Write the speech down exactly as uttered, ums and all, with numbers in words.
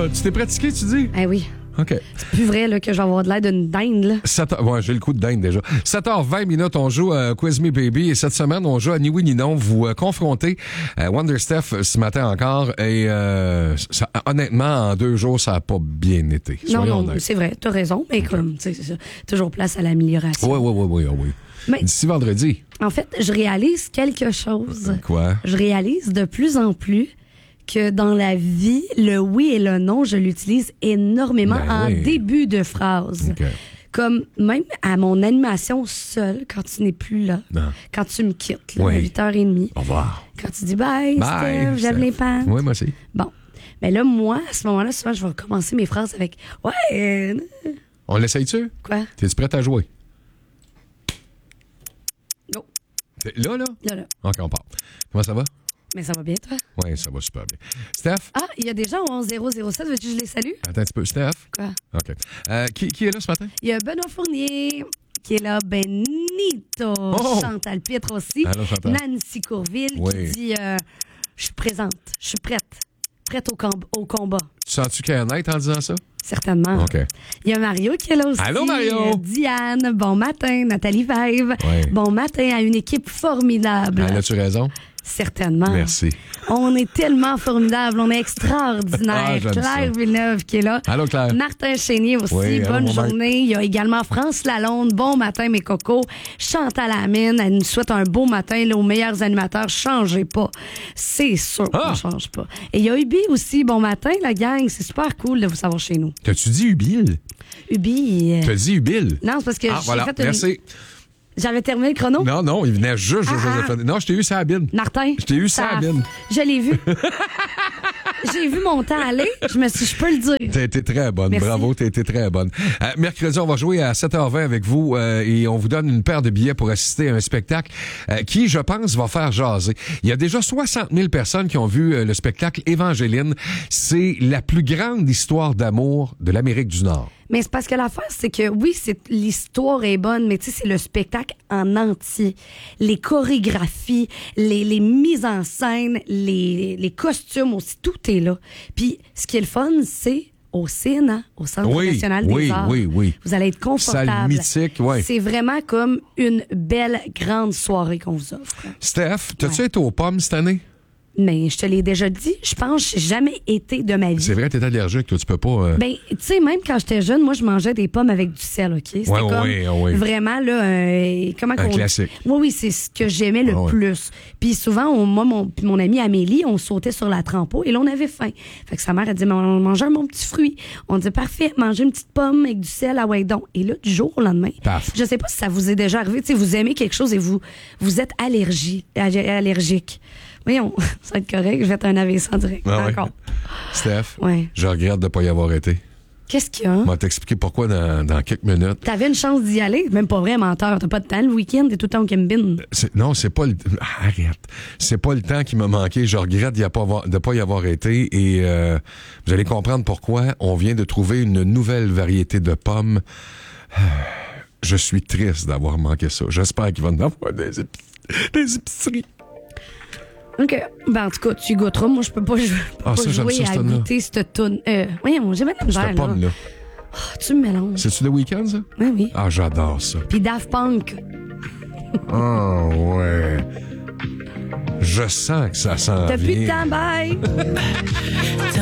là, tu t'es pratiqué, tu dis? Eh oui. OK. C'est plus vrai là, que je vais avoir de l'air d'une dinde. Là. sept heures, ouais, j'ai le coup de dingue déjà. sept heures vingt minutes, on joue à Quiz Me Baby et cette semaine, on joue à Ni oui ni non. Vous euh, confrontez euh, Wonder Steph ce matin encore et euh, ça, honnêtement, en deux jours, ça n'a pas bien été. Non, non, honnêtes. c'est vrai, t'as raison, mais comme, tu sais, c'est ça, toujours place à l'amélioration. Oui, oui, oui, oui, oui. Mais, d'ici vendredi. En fait, je réalise quelque chose. Quoi? Je réalise de plus en plus que dans la vie, le oui et le non, je l'utilise énormément Ben en oui. début de phrase. Okay. Comme même à mon animation seule, quand tu n'es plus là, Non. quand tu me quittes, là, Oui. à huit heures trente, Au revoir. quand tu dis bye, Bye, Steph, j'aime Steph. les pants. Oui, moi aussi. Bon. Mais là, moi, à ce moment-là, souvent, je vais commencer mes phrases avec ouais. euh, On l'essaye-tu? Quoi? T'es-tu prête à jouer? Non. T'es là, là? Là, là. OK, on part. Comment ça va? Mais ça va bien, toi? Oui, ça va super bien. Steph? Ah, il y a des gens au onze zéro zéro sept. Veux-tu que je les salue? Attends un petit peu. Steph? Quoi? OK. Euh, qui, qui est là ce matin? Il y a Benoît Fournier qui est là, Benito, Oh! Chantal Pitre aussi, Allô, Chantal. Nancy Courville Oui. qui dit euh, je suis présente, je suis prête, prête au, com- au combat. Tu sens-tu qu'elle est honnête en disant ça? Certainement. OK. Il y a Mario qui est là aussi. Allô, Mario! Euh, Diane, bon matin. Nathalie Vive, Oui. bon matin à une équipe formidable. Ah, as-tu raison? Certainement. Merci. On est tellement formidable, on est extraordinaire. Ah, j'aime Claire ça. Villeneuve qui est là. Allô, Claire. Martin Chénier aussi, Oui, allô, bonne mon mec. journée. Il y a également France Lalonde, bon matin mes cocos. Chantal Amine, elle nous souhaite un beau matin là, aux meilleurs animateurs. Changez pas. C'est sûr qu'on Ah! change pas. Et il y a Ubi aussi, bon matin la gang. C'est super cool de vous savoir chez nous. T'as-tu dit Ubil? Ubi... euh, T'as dit Ubil? Non, c'est parce que Ah, j'ai voilà. fait une... Merci. J'avais terminé le chrono. Non, non, il venait juste. Ah, juste- ah. Non, je t'ai eu ça à Bin. Martin. Je t'ai eu ça- ça, Ben. Je l'ai vu. J'ai vu mon temps aller. Je me suis dit, je peux le dire. T'as été très bonne. Merci. Bravo, t'as été très bonne. Euh, mercredi, on va jouer à sept heures vingt avec vous euh, et on vous donne une paire de billets pour assister à un spectacle euh, qui, je pense, va faire jaser. Il y a déjà soixante mille personnes qui ont vu euh, le spectacle Évangéline. C'est la plus grande histoire d'amour de l'Amérique du Nord. Mais c'est parce que l'affaire, c'est que oui, c'est l'histoire est bonne, mais tu sais, c'est le spectacle en entier. Les chorégraphies, les, les mises en scène, les, les costumes aussi, tout est là. Puis, ce qui est le fun, c'est au C N A, au Centre Oui, national des oui, arts. oui, oui. Vous allez être confortable. Salle mythique, ouais. C'est vraiment comme une belle, grande soirée qu'on vous offre. Steph, t'as-tu Ouais. été aux pommes cette année? Mais je te l'ai déjà dit, je pense que j'ai jamais été de ma vie. C'est vrai, t'es allergique, toi, tu peux pas... euh, Ben, tu sais, même quand j'étais jeune, moi, je mangeais des pommes avec du sel, OK? C'était Ouais, comme ouais, ouais. vraiment, là, euh, comment Un qu'on... classique. Oui, oui, c'est ce que j'aimais le Ouais, ouais. plus. Puis souvent, on- moi, mon, puis mon amie Amélie, on sautait sur la trempeau et là, on avait faim. Fait que sa mère, elle disait, on mangeait un bon petit fruit. On disait, parfait, manger une petite pomme avec du sel, ah ouais, donc. Et là, du jour au lendemain, Paf. je sais pas si ça vous est déjà arrivé, tu sais, vous aimez quelque chose et vous, vous êtes allergie, allergi- allergique. Voyons, ça va être correct, je vais être un A V C en direct. Ah ouais. D'accord. Steph, Ouais. je regrette de pas y avoir été. Qu'est-ce qu'il y a? Je vais t'expliquer pourquoi dans, dans quelques minutes. T'avais une chance d'y aller, même pas vrai, menteur. T'as pas de temps le week-end, t'es tout le temps au camping. C'est- non, c'est pas le... Arrête. C'est pas le temps qui m'a manqué. Je regrette d'y a pas avoir- de pas y avoir été et euh, vous allez comprendre pourquoi. On vient de trouver une nouvelle variété de pommes. Je suis triste d'avoir manqué ça. J'espère qu'il va y en avoir des, épi- des épiceries. OK. Ben, en tout cas, tu y goûteras. Moi, je peux pas, je peux Ah, pas ça, j'aime jouer ça, à cette tonne-là. goûter cette toune. Euh, voyons, j'ai même la misère, Cette là. pomme-là. Ah, tu me mélanges. C'est-tu le week-end, ça? Oui, oui. Ah, j'adore ça. Puis Daft Punk. Ah, ouais. Je sens que ça s'en Depuis le vient. temps, bye!